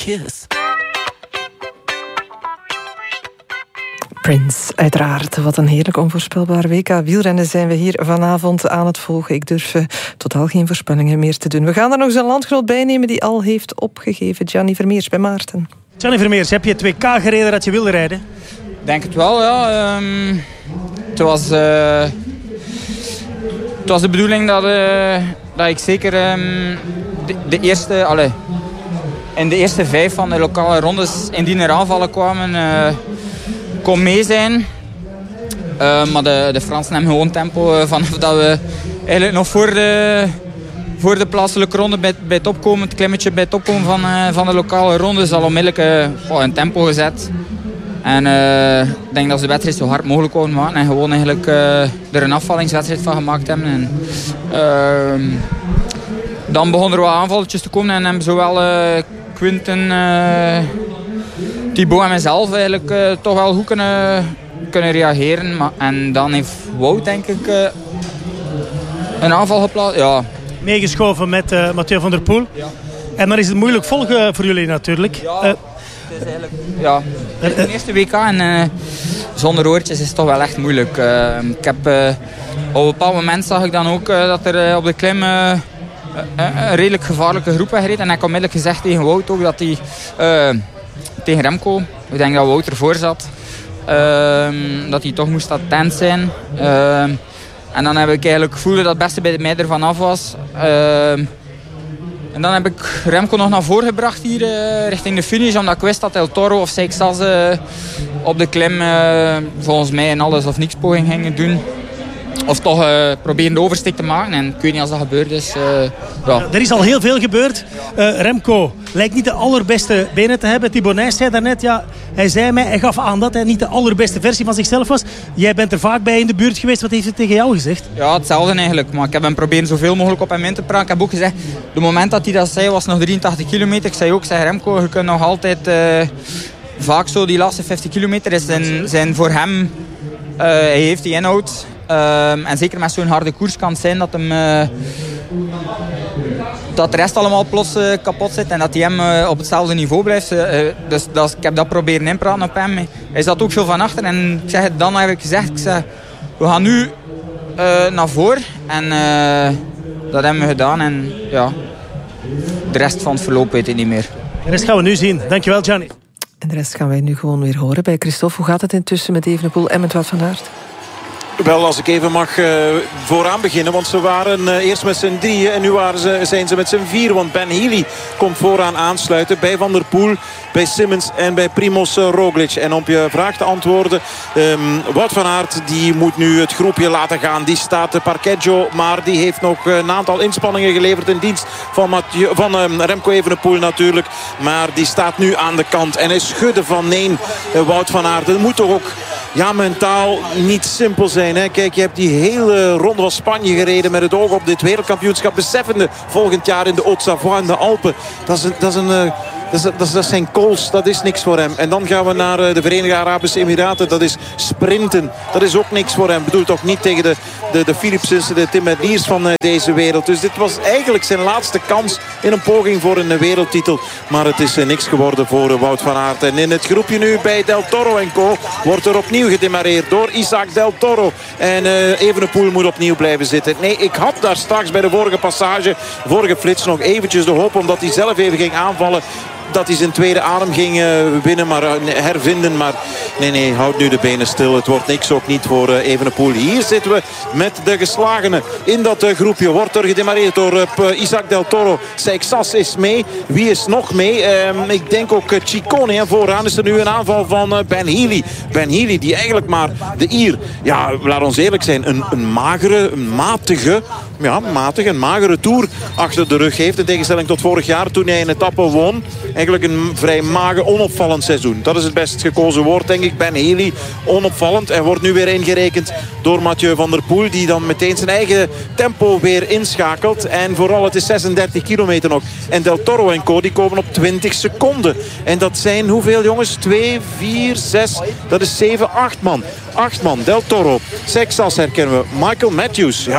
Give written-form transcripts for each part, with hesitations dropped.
kiss. Prince, uiteraard. Wat een heerlijk onvoorspelbaar WK wielrennen zijn we hier vanavond aan het volgen. Ik durf totaal geen voorspellingen meer te doen. We gaan er nog eens een landgenoot bij nemen die al heeft opgegeven. Gianni Vermeers bij Maarten. Gianni Vermeers, heb je 2K gereden dat je wilde rijden? Denk het wel, ja. Het was de bedoeling dat ik zeker in de eerste 5 van de lokale rondes, indien er aanvallen kwamen, kon mee zijn. Maar de Fransen hebben gewoon tempo vanaf dat we eigenlijk nog voor de plaatselijke ronde bij het opkomen, het klimmetje bij het opkomen van de lokale ronde, is al onmiddellijk een tempo gezet. En ik denk dat ze de wedstrijd zo hard mogelijk wouden maken en gewoon eigenlijk er een afvallingswedstrijd van gemaakt hebben. En, dan begonnen er wat aanvalletjes te komen en hebben zowel Quinten, Thibaut en mezelf eigenlijk toch wel goed kunnen reageren. En dan heeft Wout denk ik een aanval geplaatst. Ja. Meegeschoven met Mathieu van der Poel. Ja. En dan is het moeilijk volgen voor jullie natuurlijk. Ja, het is eigenlijk... Ja, het is de eerste WK en zonder oortjes is het toch wel echt moeilijk. Ik heb, op een bepaald moment zag ik dan ook dat er op de klim een redelijk gevaarlijke groep wegreed. En ik heb onmiddellijk gezegd tegen Wout ook dat hij tegen Remco, ik denk dat Wout ervoor zat, dat hij toch moest attent zijn. En dan heb ik eigenlijk gevoeld dat het beste bij mij ervan af was. En dan heb ik Remco nog naar voren gebracht hier richting de finish, omdat ik wist dat El Toro of Seixas op de klim volgens mij een alles of niks poging gingen doen. Of toch proberen de oversteek te maken. En ik weet niet als dat gebeurd is. Ja. Er is al heel veel gebeurd. Remco lijkt niet de allerbeste benen te hebben. Thibaut Nys zei daarnet, hij gaf aan dat hij niet de allerbeste versie van zichzelf was. Jij bent er vaak bij in de buurt geweest. Wat heeft hij tegen jou gezegd? Ja, hetzelfde eigenlijk. Maar ik heb hem proberen zoveel mogelijk op hem in te praten. Ik heb ook gezegd, de moment dat hij dat zei was nog 83 kilometer. Ik zei ook, Remco, je kunt nog altijd vaak zo die laatste 50 kilometer zijn voor hem. Hij heeft die inhoud. En zeker met zo'n harde koers kan het zijn dat de rest allemaal plots kapot zit en dat hij hem op hetzelfde niveau blijft. Dus ik heb dat proberen inpraten op hem. Hij zat ook veel van achter en ik zeg, dan heb ik gezegd, we gaan nu naar voren. En dat hebben we gedaan en ja, de rest van het verloop weet ik niet meer. De rest gaan we nu zien. Dankjewel, Gianni. En de rest gaan wij nu gewoon weer horen bij Christophe. Hoe gaat het intussen met Evenepoel en met Wout van Aert? Wel, als ik even mag vooraan beginnen. Want ze waren eerst met z'n drieën en nu zijn ze met z'n vier. Want Ben Healy komt vooraan aansluiten bij Van der Poel, bij Simmons en bij Primoz Roglic. En om je vraag te antwoorden, Wout van Aert die moet nu het groepje laten gaan. Die staat te parkeggio, maar die heeft nog een aantal inspanningen geleverd in dienst van Remco Evenepoel natuurlijk. Maar die staat nu aan de kant en hij schudde van nee, Wout van Aert. Het moet toch ook mentaal niet simpel zijn. Hè? Kijk, je hebt die hele ronde van Spanje gereden met het oog op dit wereldkampioenschap. Beseffende volgend jaar in de Haute-Savoie in de Alpen. Dat is zijn kools, dat is niks voor hem. En dan gaan we naar de Verenigde Arabische Emiraten. Dat is sprinten, dat is ook niks voor hem. Ik bedoel toch niet tegen de Philipsens, de Tim Merliers van deze wereld. Dus dit was eigenlijk zijn laatste kans in een poging voor een wereldtitel. Maar het is niks geworden voor Wout van Aert. En in het groepje nu bij Del Toro en co. wordt er opnieuw gedemareerd door Isaac Del Toro. En Evenepoel moet opnieuw blijven zitten. Nee, ik had daar straks bij de vorige passage, vorige flits nog eventjes de hoop, omdat hij zelf even ging aanvallen, dat hij zijn tweede adem ging hervinden. Maar nee, houdt nu de benen stil. Het wordt niks, ook niet voor Evenepoel. Hier zitten we met de geslagenen in dat groepje. Wordt er gedemareerd door Isaac Del Toro. Seixas is mee. Wie is nog mee? Ik denk ook Ciccone. En vooraan is er nu een aanval van Ben Healy. Ben Healy die eigenlijk maar de Ier, ja, laat ons eerlijk zijn, een magere Tour achter de rug heeft. In tegenstelling tot vorig jaar toen hij een etappe won. Eigenlijk een vrij mager, onopvallend seizoen. Dat is het best gekozen woord, denk ik. Ben Healy, onopvallend. En wordt nu weer ingerekend door Mathieu van der Poel, die dan meteen zijn eigen tempo weer inschakelt. En vooral, het is 36 kilometer nog. En Del Toro en co, die komen op 20 seconden. En dat zijn hoeveel, jongens? 2, 4, 6, dat is 7, 8 man. 8 man, Del Toro. Seixas herkennen we. Michael Matthews, ja.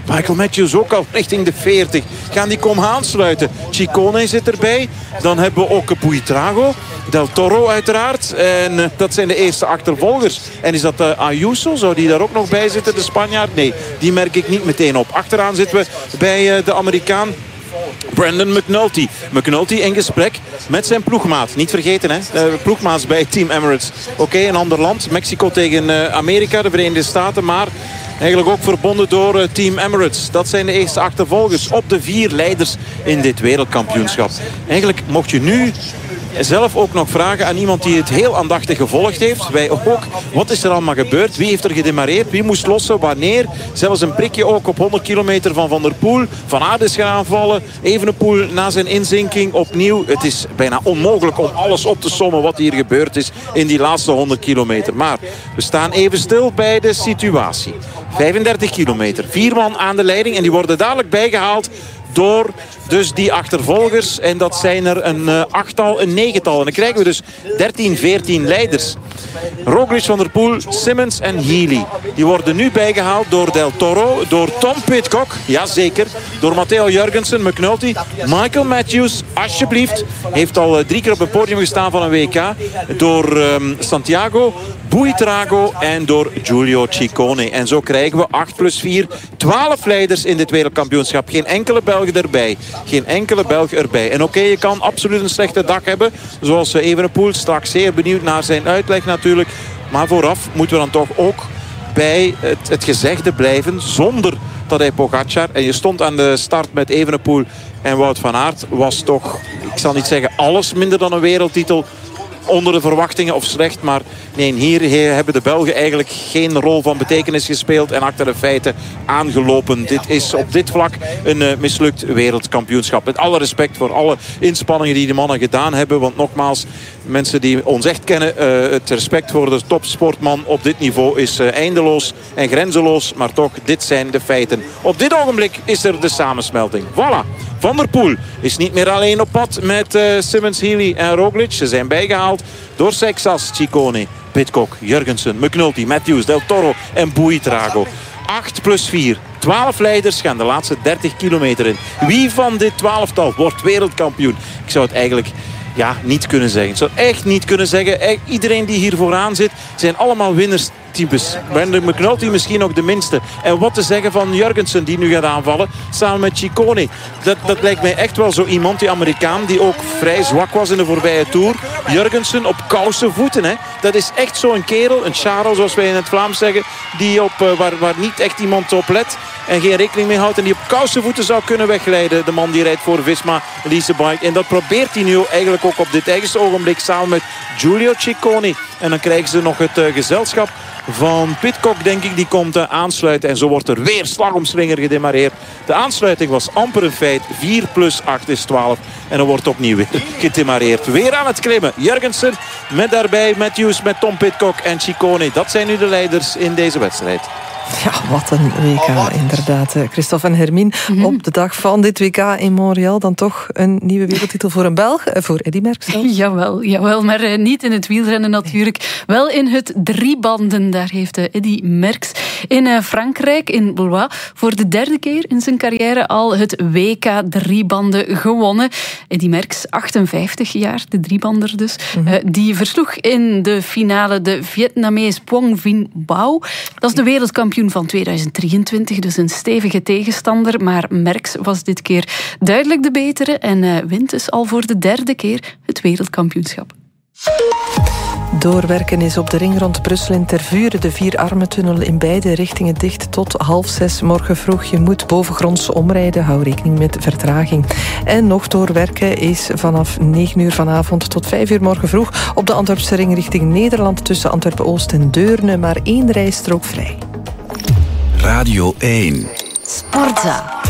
Michael Matthews ook al richting de 40. Gaan die komen aansluiten. Ciccone zit erbij. Dan hebben we ook Buitrago. Del Toro uiteraard. En dat zijn de eerste achtervolgers. En is dat Ayuso? Zou die daar ook nog bij zitten, de Spanjaard? Nee, die merk ik niet meteen op. Achteraan zitten we bij de Amerikaan Brandon McNulty. McNulty in gesprek met zijn ploegmaat. Niet vergeten, hè? Ploegmaats bij Team Emirates. Oké, een ander land. Mexico tegen Amerika, de Verenigde Staten. Maar eigenlijk ook verbonden door Team Emirates. Dat zijn de eerste achtervolgers op de 4 leiders in dit wereldkampioenschap. Eigenlijk mocht je nu zelf ook nog vragen aan iemand die het heel aandachtig gevolgd heeft. Wij ook. Wat is er allemaal gebeurd? Wie heeft er gedemareerd? Wie moest lossen? Wanneer? Zelfs een prikje ook op 100 kilometer van Van der Poel. Van Aert is gaan aanvallen. Evenepoel na zijn inzinking opnieuw. Het is bijna onmogelijk om alles op te sommen wat hier gebeurd is in die laatste 100 kilometer. Maar we staan even stil bij de situatie. 35 kilometer. 4 man aan de leiding en die worden dadelijk bijgehaald door dus die achtervolgers. En dat zijn er een 8-tal, een 9-tal. En dan krijgen we dus 13, 14 leiders. Roglic, Van der Poel, Simmons en Healy. Die worden nu bijgehaald door Del Toro, door Tom Pidcock, jazeker, door Matteo Jurgensen, McNulty, Michael Matthews, alsjeblieft, heeft al 3 keer op het podium gestaan van een WK, door Santiago, Buitrago en door Giulio Ciccone. En zo krijgen we 8 plus 4, 12 leiders in dit wereldkampioenschap. Geen enkele Belg erbij. Geen enkele Belg erbij. En oké, je kan absoluut een slechte dag hebben. Zoals Evenepoel, straks zeer benieuwd naar zijn uitleg natuurlijk. Maar vooraf moeten we dan toch ook bij het gezegde blijven. Zonder Tadej Pogačar. En je stond aan de start met Evenepoel en Wout van Aert. Was toch, ik zal niet zeggen alles minder dan een wereldtitel. Onder de verwachtingen of slecht. Maar nee, hier hebben de Belgen eigenlijk geen rol van betekenis gespeeld. En achter de feiten aangelopen. Dit is op dit vlak een mislukt wereldkampioenschap. Met alle respect voor alle inspanningen die de mannen gedaan hebben. Want nogmaals, mensen die ons echt kennen. Het respect voor de topsportman op dit niveau is eindeloos en grenzeloos. Maar toch, dit zijn de feiten. Op dit ogenblik is er de samensmelting. Voilà. Van der Poel is niet meer alleen op pad met Simmons, Healy en Roglic. Ze zijn bijgehaald door Seixas, Ciccone, Pidcock, Jurgensen, McNulty, Matthews, Del Toro en Buitrago. 8 plus 4. 12 leiders gaan de laatste 30 kilometer in. Wie van dit 12-tal wordt wereldkampioen? Ik zou het eigenlijk niet kunnen zeggen. Ik zou het echt niet kunnen zeggen. Iedereen die hier vooraan zit, zijn allemaal winnerstypes. Brandon McNulty misschien nog de minste. En wat te zeggen van Jurgensen die nu gaat aanvallen samen met Ciccone. Dat lijkt mij echt wel zo iemand, die Amerikaan, die ook vrij zwak was in de voorbije Tour. Jurgensen op kousen voeten. Hè. Dat is echt zo'n kerel, een charel zoals wij in het Vlaams zeggen, die waar niet echt iemand op let en geen rekening mee houdt en die op kousen voeten zou kunnen wegleiden. De man die rijdt voor Visma, Leasebike. En dat probeert hij nu eigenlijk ook op dit eigenste ogenblik samen met Giulio Ciccone. En dan krijgen ze nog het gezelschap van Pidcock, denk ik, die komt aansluiten. En zo wordt er weer slag om slinger gedemareerd. De aansluiting was amper een feit. 4 plus 8 is 12. En er wordt opnieuw weer gedemareerd. Weer aan het klimmen. Jurgensen met daarbij Matthews, met Tom Pidcock en Ciccone. Dat zijn nu de leiders in deze wedstrijd. Ja, wat een WK inderdaad. Christophe en Hermine, op de dag van dit WK in Montreal dan toch een nieuwe wereldtitel voor een Belg, voor Eddy Merckx zelfs. Jawel, maar niet in het wielrennen natuurlijk. Wel in het driebanden. Daar heeft Eddy Merckx in Frankrijk, in Blois, voor de 3e keer in zijn carrière al het WK driebanden gewonnen. Eddy Merckx, 58 jaar, de driebander dus. Die versloeg in de finale de Vietnamees Quang Vinh Bao. Dat is de wereldkampioen van 2023, dus een stevige tegenstander. Maar Merckx was dit keer duidelijk de betere en wint dus al voor de 3e keer het wereldkampioenschap. Doorwerken is op de ring rond Brussel in Tervuren. De Vierarmentunnel in beide richtingen dicht tot 5:30 morgen vroeg. Je moet bovengronds omrijden. Hou rekening met vertraging. En nog doorwerken is vanaf 9 uur vanavond tot 5 uur morgen vroeg op de Antwerpse ring richting Nederland tussen Antwerpen-Oost en Deurne. Maar 1 rijstrook vrij. Radio 1. Sportza.